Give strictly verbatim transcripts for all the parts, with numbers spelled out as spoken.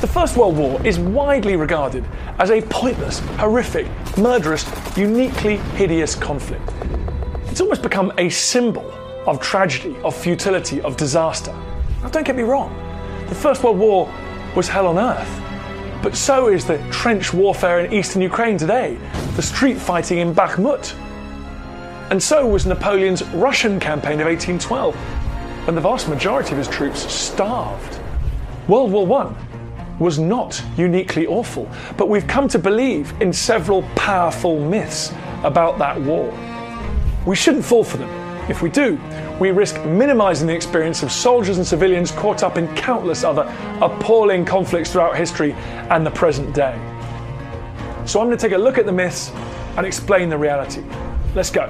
The First World War is widely regarded as a pointless, horrific, murderous, uniquely hideous conflict. It's almost become a symbol of tragedy, of futility, of disaster. Now, don't get me wrong, the First World War was hell on earth. But so is the trench warfare in eastern Ukraine today, the street fighting in Bakhmut. And so was Napoleon's Russian campaign of eighteen twelve, when the vast majority of his troops starved. World War One was not uniquely awful, but we've come to believe in several powerful myths about that war. We shouldn't fall for them. If we do, we risk minimizing the experience of soldiers and civilians caught up in countless other appalling conflicts throughout history and the present day. So I'm going to take a look at the myths and explain the reality. Let's go.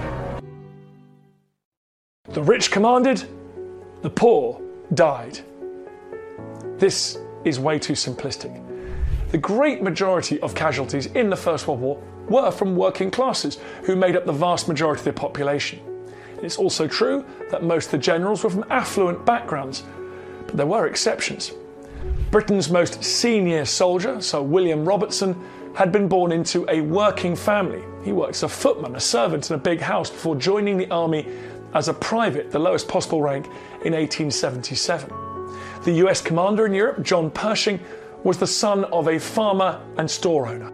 The rich commanded, the poor died. This is way too simplistic. The great majority of casualties in the First World War were from working classes, who made up the vast majority of the population. It's also true that most of the generals were from affluent backgrounds, but there were exceptions. Britain's most senior soldier, Sir William Robertson, had been born into a working family. He worked as a footman, a servant in a big house before joining the army as a private, the lowest possible rank, in eighteen seventy-seven. The U S commander in Europe, John Pershing, was the son of a farmer and store owner.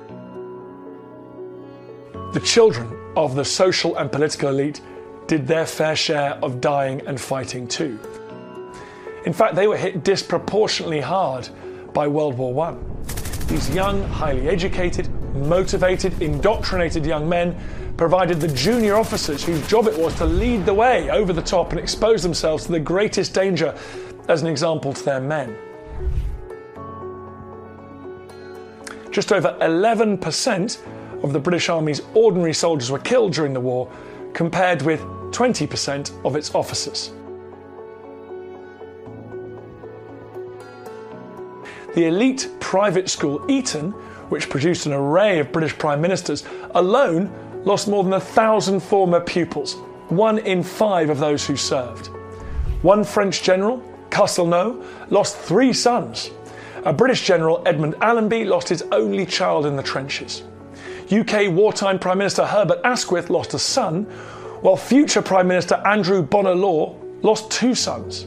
The children of the social and political elite did their fair share of dying and fighting too. In fact, they were hit disproportionately hard by World War One. These young, highly educated, motivated, indoctrinated young men provided the junior officers whose job it was to lead the way over the top and expose themselves to the greatest danger as an example to their men. Just over eleven percent of the British Army's ordinary soldiers were killed during the war, compared with twenty percent of its officers. The elite private school Eton, which produced an array of British prime ministers, alone lost more than a thousand former pupils, one in five of those who served. One French general, Castelnau, lost three sons. A British general, Edmund Allenby, lost his only child in the trenches. U K wartime Prime Minister Herbert Asquith lost a son, while future Prime Minister Andrew Bonar Law lost two sons.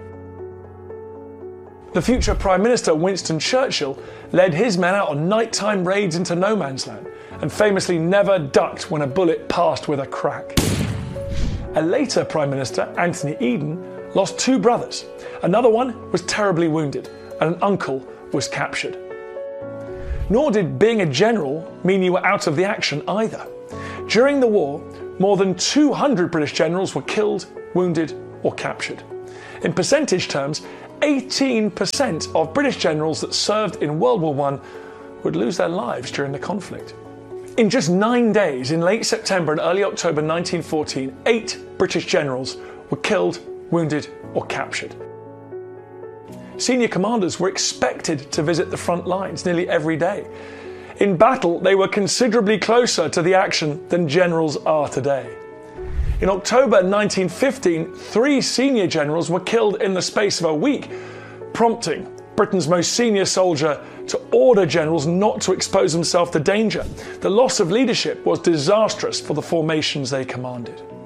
The future Prime Minister Winston Churchill led his men out on nighttime raids into no man's land and famously never ducked when a bullet passed with a crack. A later Prime Minister, Anthony Eden, lost two brothers. Another one was terribly wounded, and an uncle was captured. Nor did being a general mean you were out of the action either. During the war, more than two hundred British generals were killed, wounded, or captured. In percentage terms, eighteen percent of British generals that served in World War One would lose their lives during the conflict. In just nine days, in late September and early October nineteen fourteen, eight British generals were killed, wounded, or captured. Senior commanders were expected to visit the front lines nearly every day. In battle, they were considerably closer to the action than generals are today. In October nineteen fifteen, three senior generals were killed in the space of a week, prompting Britain's most senior soldier to order generals not to expose themselves to danger. The loss of leadership was disastrous for the formations they commanded.